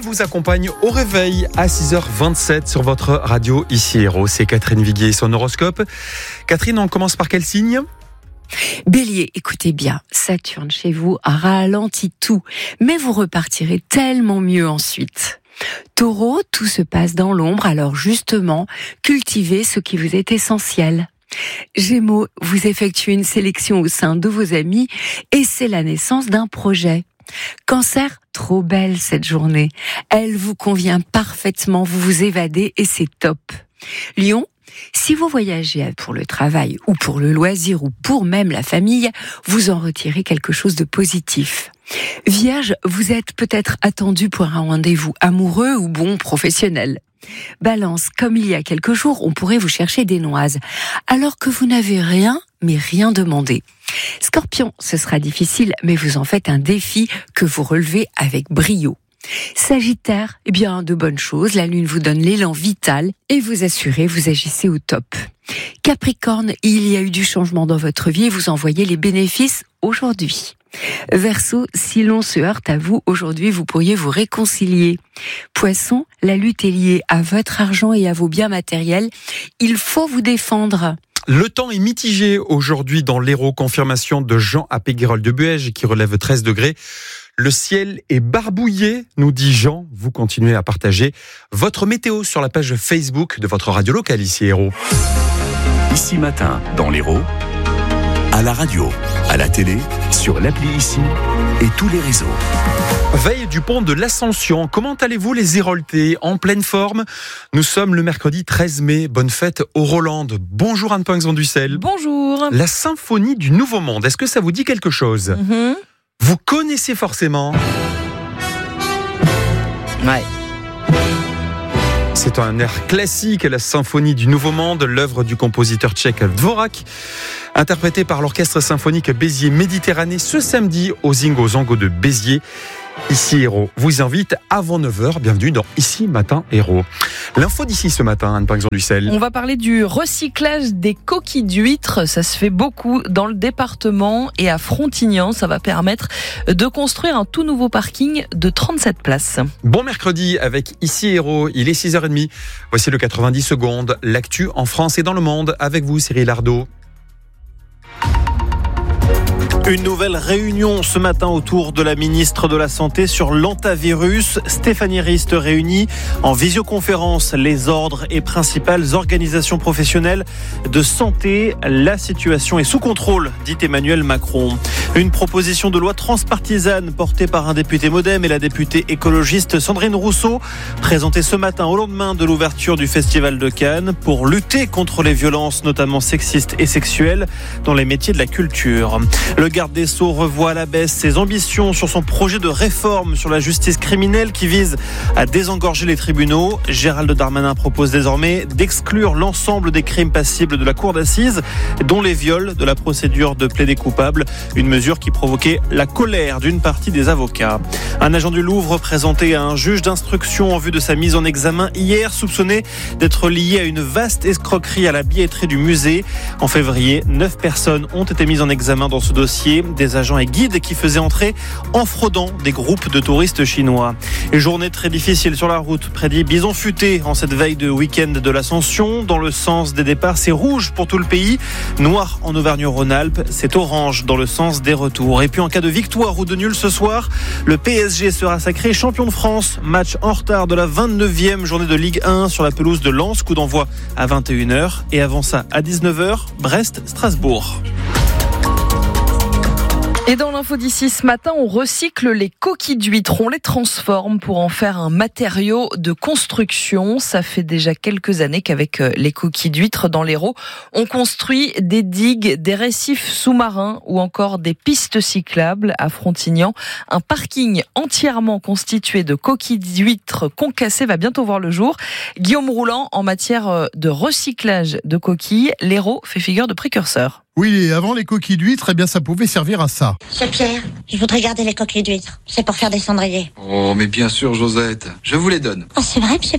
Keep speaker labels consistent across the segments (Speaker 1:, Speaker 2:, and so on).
Speaker 1: vous accompagne au réveil à 6h27 sur votre radio ici Héros. C'est Catherine Viguier et son horoscope. Catherine, on commence par quel signe ?
Speaker 2: Bélier, écoutez bien, Saturne chez vous ralentit tout, mais vous repartirez tellement mieux ensuite. Taureau, tout se passe dans l'ombre, alors justement, cultivez ce qui vous est essentiel. Gémeaux, vous effectuez une sélection au sein de vos amis et c'est la naissance d'un projet. Cancer, trop belle cette journée. Elle vous convient parfaitement, vous vous évadez et c'est top. Lion, si vous voyagez pour le travail ou pour le loisir ou pour même la famille, vous en retirez quelque chose de positif. Vierge, vous êtes peut-être attendu pour un rendez-vous amoureux ou professionnel. Balance, comme il y a quelques jours, on pourrait vous chercher des noises, alors que vous n'avez rien, mais rien demandé. Scorpion, ce sera difficile, mais vous en faites un défi que vous relevez avec brio. Sagittaire, de bonnes choses, la lune vous donne l'élan vital et vous assurez, vous agissez au top. Capricorne, il y a eu du changement dans votre vie et vous en voyez les bénéfices aujourd'hui. Verseau, si l'on se heurte à vous, aujourd'hui vous pourriez vous réconcilier. Poisson, la lutte est liée à votre argent et à vos biens matériels. Il faut vous défendre.
Speaker 1: Le temps est mitigé aujourd'hui dans l'Hérault. Confirmation de Jean à Péguerolles de Buège qui relève 13 degrés. Le ciel est barbouillé, nous dit Jean. Vous continuez à partager votre météo sur la page Facebook de votre radio locale ici Hérault.
Speaker 3: Ici Matin, dans l'Hérault, à la radio, à la télé, sur l'appli Ici et tous les réseaux.
Speaker 1: Veille du pont de l'Ascension, comment allez-vous les Héroltais ? En pleine forme ? Nous sommes le mercredi 13 mai, bonne fête aux Rolandes. Bonjour Anne Pinxon-Dussel.
Speaker 4: Bonjour.
Speaker 1: La symphonie du Nouveau Monde, est-ce que ça vous dit quelque chose ? Vous connaissez forcément ?
Speaker 4: Ouais.
Speaker 1: C'est un air classique, la symphonie du Nouveau Monde, l'œuvre du compositeur tchèque Dvorak, interprétée par l'orchestre symphonique Béziers Méditerranée ce samedi au Zingo Zango de Béziers. Ici Hérault vous invite avant 9h. Bienvenue dans Ici Matin Hérault. L'info d'ici ce matin, Anne Pinxon-Dussel.
Speaker 4: On va parler du recyclage des coquilles d'huîtres. Ça se fait beaucoup dans le département et à Frontignan. Ça va permettre de construire un tout nouveau parking de 37 places.
Speaker 1: Bon mercredi avec Ici Hérault. Il est 6h30. Voici le 90 secondes. L'actu en France et dans le monde. Avec vous, Cyril Ardo.
Speaker 5: Une nouvelle réunion ce matin autour de la ministre de la Santé sur l'hantavirus. Stéphanie Rist réunit en visioconférence les ordres et principales organisations professionnelles de santé. La situation est sous contrôle, dit Emmanuel Macron. Une proposition de loi transpartisane portée par un député MoDem et la députée écologiste Sandrine Rousseau, présentée ce matin au lendemain de l'ouverture du Festival de Cannes pour lutter contre les violences, notamment sexistes et sexuelles, dans les métiers de la culture. Le garde des Sceaux revoit à la baisse ses ambitions sur son projet de réforme sur la justice criminelle qui vise à désengorger les tribunaux. Gérald Darmanin propose désormais d'exclure l'ensemble des crimes passibles de la cour d'assises, dont les viols, de la procédure de plaider coupable. Une mesure qui provoquait la colère d'une partie des avocats. Un agent du Louvre présenté à un juge d'instruction en vue de sa mise en examen hier, soupçonné d'être lié à une vaste escroquerie à la billetterie du musée. En février, 9 personnes ont été mises en examen dans ce dossier. Des agents et guides qui faisaient entrer en fraudant des groupes de touristes chinois. Et journée très difficile sur la route, prédit Bison Futé en cette veille de week-end de l'Ascension. Dans le sens des départs, c'est rouge pour tout le pays. Noir en Auvergne-Rhône-Alpes, c'est orange dans le sens des retours. Et puis en cas de victoire ou de nul ce soir, le PSG sera sacré champion de France. Match en retard de la 29e journée de Ligue 1 sur la pelouse de Lens. Coup d'envoi à 21h. Et avant ça, à 19h, Brest-Strasbourg.
Speaker 4: Et dans l'info d'ici ce matin, on recycle les coquilles d'huîtres, on les transforme pour en faire un matériau de construction. Ça fait déjà quelques années qu'avec les coquilles d'huîtres dans l'Hérault, on construit des digues, des récifs sous-marins ou encore des pistes cyclables à Frontignan. Un parking entièrement constitué de coquilles d'huîtres concassées va bientôt voir le jour. Guillaume Roulant, en matière de recyclage de coquilles, l'Hérault fait figure de précurseur.
Speaker 6: Oui, et avant les coquilles d'huîtres, ça pouvait servir à ça.
Speaker 7: Monsieur Pierre, je voudrais garder les coquilles d'huîtres. C'est pour faire des cendriers.
Speaker 8: Oh, mais bien sûr, Josette. Je vous les donne.
Speaker 7: Oh, c'est vrai, monsieur Pierre?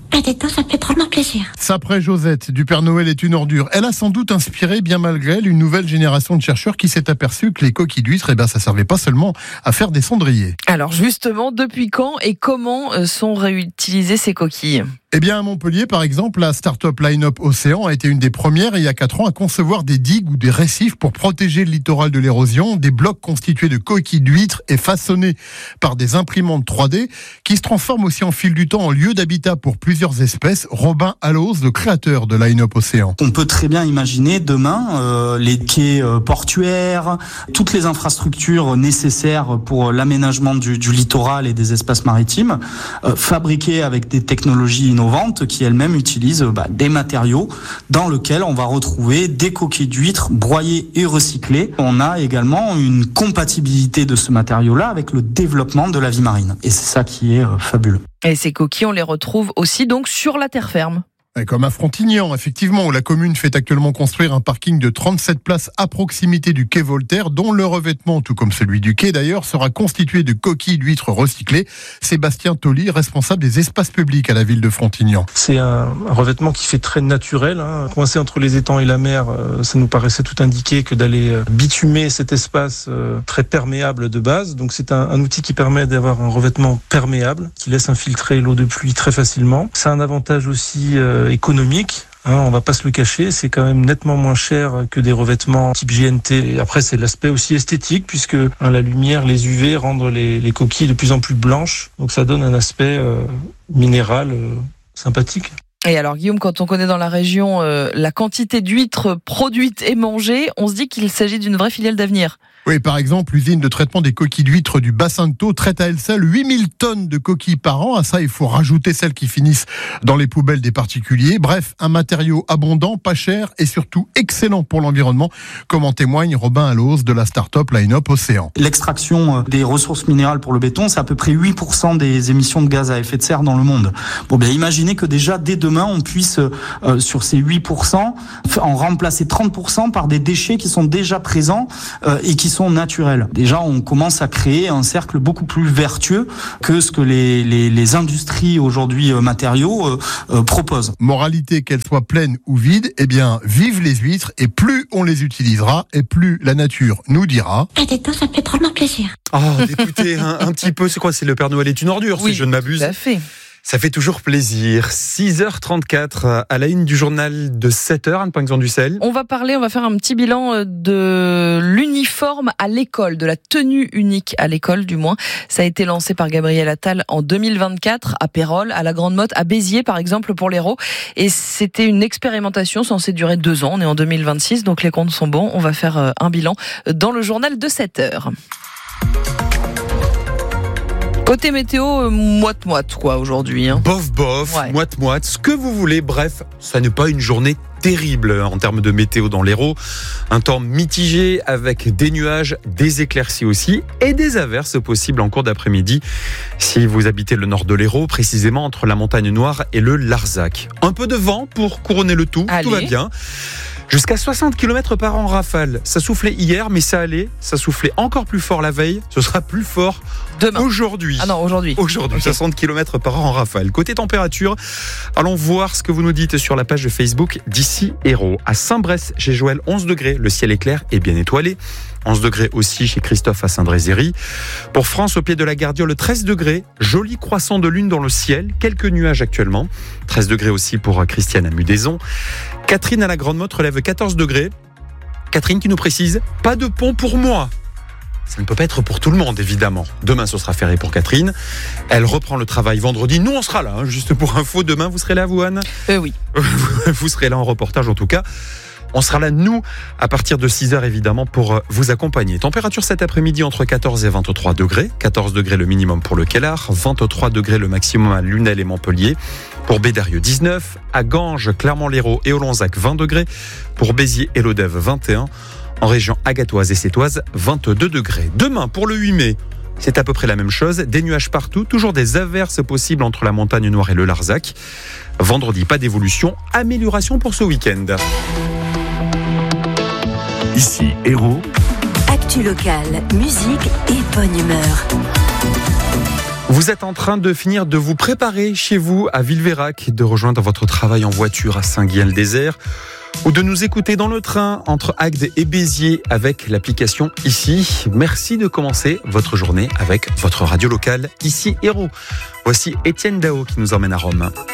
Speaker 7: Détente, ça me fait drôlement plaisir.
Speaker 6: Sapré Josette du Père Noël est une ordure. Elle a sans doute inspiré, bien malgré elle, une nouvelle génération de chercheurs qui s'est aperçu que les coquilles d'huîtres, ça servait pas seulement à faire des cendriers.
Speaker 4: Alors justement, depuis quand et comment sont réutilisées ces coquilles ?
Speaker 6: Eh bien, à Montpellier, par exemple, la start-up Line-Up Océan a été une des premières, il y a 4 ans, à concevoir des digues ou des récifs pour protéger le littoral de l'érosion. Des blocs constitués de coquilles d'huîtres et façonnés par des imprimantes 3D qui se transforment aussi en fil du temps en lieu d'habitat pour plusieurs espèces. Robin Alloz, le créateur de Line-Up Océan.
Speaker 8: On peut très bien imaginer demain les quais portuaires, toutes les infrastructures nécessaires pour l'aménagement du littoral et des espaces maritimes, fabriquées avec des technologies innovantes qui elles-mêmes utilisent des matériaux dans lesquels on va retrouver des coquilles d'huîtres broyées et recyclées. On a également une compatibilité de ce matériau-là avec le développement de la vie marine. Et c'est ça qui est fabuleux.
Speaker 4: Et ces coquilles, on les retrouve aussi donc sur la terre ferme.
Speaker 6: Comme à Frontignan, effectivement, où la commune fait actuellement construire un parking de 37 places à proximité du quai Voltaire, dont le revêtement, tout comme celui du quai d'ailleurs, sera constitué de coquilles d'huîtres recyclées. Sébastien Tolly, responsable des espaces publics à la ville de Frontignan.
Speaker 9: C'est un revêtement qui fait très naturel. Coincé entre les étangs et la mer, ça nous paraissait tout indiqué que d'aller bitumer cet espace très perméable de base. Donc c'est un outil qui permet d'avoir un revêtement perméable, qui laisse infiltrer l'eau de pluie très facilement. C'est un avantage aussi économique. On va pas se le cacher, c'est quand même nettement moins cher que des revêtements type GNT. Et après, c'est l'aspect aussi esthétique, puisque la lumière, les UV rendent les coquilles de plus en plus blanches. Donc ça donne un aspect minéral sympathique.
Speaker 4: Et alors Guillaume, quand on connaît dans la région la quantité d'huîtres produites et mangées, on se dit qu'il s'agit d'une vraie filiale d'avenir.
Speaker 6: Oui, par exemple, l'usine de traitement des coquilles d'huîtres du bassin de Thau traite à elle seule 8000 tonnes de coquilles par an. À ça, il faut rajouter celles qui finissent dans les poubelles des particuliers. Bref, un matériau abondant, pas cher et surtout excellent pour l'environnement, comme en témoigne Robin Alloz de la start-up Line-Up Océan.
Speaker 8: L'extraction des ressources minérales pour le béton, c'est à peu près 8% des émissions de gaz à effet de serre dans le monde. Bon, bien, imaginez que déjà, dès demain, on puisse, sur ces 8%, en remplacer 30% par des déchets qui sont déjà présents et qui sont naturels. Déjà, on commence à créer un cercle beaucoup plus vertueux que ce que les industries aujourd'hui matériaux proposent.
Speaker 6: Moralité, qu'elle soit pleine ou vide, eh bien, vive les huîtres et plus on les utilisera et plus la nature nous dira.
Speaker 7: Détente, ça me fait drôlement plaisir.
Speaker 1: Oh, écoutez, un petit peu, c'est quoi ? C'est le Père Noël est une ordure,
Speaker 4: oui,
Speaker 1: si je ne m'abuse.
Speaker 4: Tout à fait.
Speaker 1: Ça fait toujours plaisir. 6h34 à la une du journal de 7h, Anne Pinxon-Dussel.
Speaker 4: On va faire un petit bilan de l'uniforme à l'école, de la tenue unique à l'école du moins. Ça a été lancé par Gabriel Attal en 2024 à Pérols, à la Grande Motte, à Béziers par exemple pour l'Hérault. Et c'était une expérimentation censée durer 2 ans. On est en 2026, donc les comptes sont bons. On va faire un bilan dans le journal de 7h. Côté météo, moite-moite quoi aujourd'hui.
Speaker 1: Bof,
Speaker 4: Ouais.
Speaker 1: moite-moite, ce que vous voulez. Bref, ça n'est pas une journée terrible en termes de météo dans l'Hérault. Un temps mitigé avec des nuages, des éclaircies aussi et des averses possibles en cours d'après-midi si vous habitez le nord de l'Hérault, précisément entre la Montagne Noire et le Larzac. Un peu de vent pour couronner le tout.
Speaker 4: Allez.
Speaker 1: Tout va bien. Jusqu'à 60 km par an en rafale. Ça soufflait hier, mais ça soufflait encore plus fort la veille. Ce sera plus fort
Speaker 4: demain.
Speaker 1: Aujourd'hui.
Speaker 4: Ah non, aujourd'hui.
Speaker 1: Aujourd'hui,
Speaker 4: Okay.
Speaker 1: 60 km par an en rafale. Côté température, allons voir ce que vous nous dites sur la page de Facebook d'Ici Hérault. À Saint-Bresse, chez Joël, 11 degrés. Le ciel est clair et bien étoilé. 11 degrés aussi chez Christophe à Saint-Drézéry. Pour France, au pied de la Gardiole, 13 degrés. Joli croissant de lune dans le ciel. Quelques nuages actuellement. 13 degrés aussi pour Christiane à Mudaison. Catherine à la Grande Motte relève 14 degrés. Catherine qui nous précise, pas de pont pour moi. Ça ne peut pas être pour tout le monde, évidemment. Demain, ce sera férié pour Catherine. Elle reprend le travail vendredi. Nous, on sera là, juste pour info. Demain, vous serez là, vous, Anne ?
Speaker 4: Oui.
Speaker 1: Vous serez là en reportage, en tout cas. On sera là, nous, à partir de 6h, évidemment, pour vous accompagner. Température cet après-midi entre 14 et 23 degrés. 14 degrés le minimum pour le Kellar, 23 degrés le maximum à Lunel et Montpellier. Pour Bédarieux, 19. À Ganges, Clermont-Lérault et Olonzac, 20 degrés. Pour Béziers et Lodève, 21. En région agatoise et sétoise, 22 degrés. Demain, pour le 8 mai, c'est à peu près la même chose. Des nuages partout, toujours des averses possibles entre la Montagne Noire et le Larzac. Vendredi, pas d'évolution. Amélioration pour ce week-end.
Speaker 3: Ici Hérault.
Speaker 10: Actu locale, musique et bonne humeur.
Speaker 1: Vous êtes en train de finir de vous préparer chez vous à Villeveyrac, de rejoindre votre travail en voiture à Saint-Guillain-le-Désert ou de nous écouter dans le train entre Agde et Béziers avec l'application Ici. Merci de commencer votre journée avec votre radio locale Ici Hérault. Voici Étienne Dao qui nous emmène à Rome.